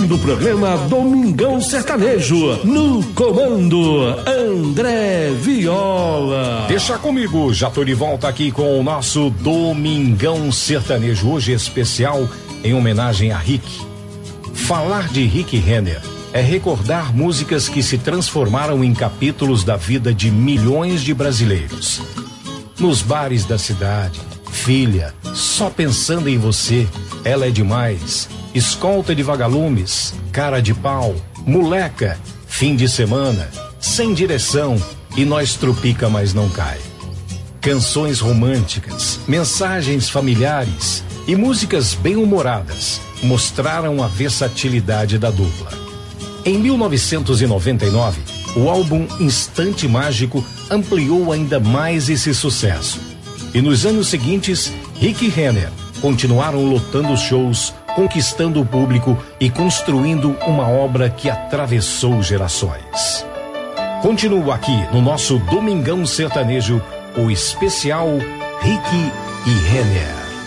ouvindo o programa Domingão Sertanejo. No comando, André Viola. Deixa comigo, já tô de volta aqui com o nosso Domingão Sertanejo, hoje especial em homenagem a Rick. Falar de Rick Renner é recordar músicas que se transformaram em capítulos da vida de milhões de brasileiros. Nos bares da cidade, Filha, Só Pensando em Você, Ela é Demais, Escolta de Vagalumes, Cara de Pau, Moleca, Fim de Semana, Sem Direção e Nós Trupica Mas Não Cai. Canções românticas, mensagens familiares e músicas bem-humoradas mostraram a versatilidade da dupla. Em 1999, o álbum Instante Mágico ampliou ainda mais esse sucesso. E nos anos seguintes, Rick e Renner continuaram lotando shows, conquistando o público e construindo uma obra que atravessou gerações. Continua aqui no nosso Domingão Sertanejo, o especial Rick e Renner.